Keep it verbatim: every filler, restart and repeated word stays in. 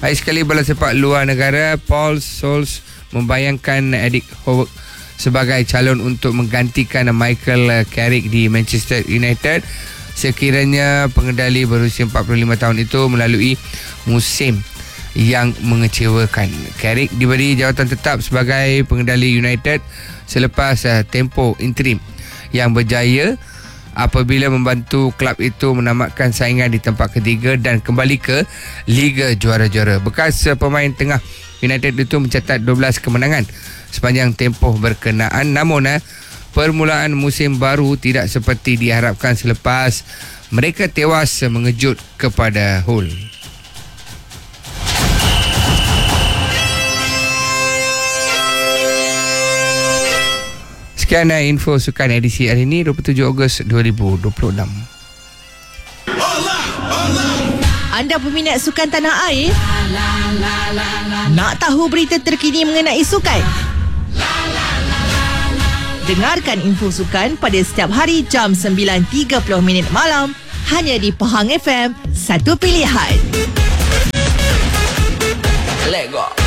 Baik sekali, bola sepak luar negara, Paul Scholes membayangkan Eddie Howe sebagai calon untuk menggantikan Michael Carrick di Manchester United sekiranya pengendali berusia empat puluh lima tahun itu melalui musim yang mengecewakan. Carrick diberi jawatan tetap sebagai pengendali United selepas uh, tempoh interim yang berjaya apabila membantu klub itu menamatkan saingan di tempat ketiga dan kembali ke Liga Juara-Juara. Bekas uh, pemain tengah United itu mencatat dua belas kemenangan sepanjang tempoh berkenaan. Namun eh, permulaan musim baru tidak seperti diharapkan selepas mereka tewas mengejut kepada Hull. Sekian uh, info sukan edisi hari ini dua puluh tujuh Ogos dua ribu dua puluh enam. Anda peminat sukan tanah air? Nak tahu berita terkini mengenai sukan? Dengarkan info sukan pada setiap hari jam sembilan tiga puluh minit malam hanya di Pahang F M, satu pilihan. Lego.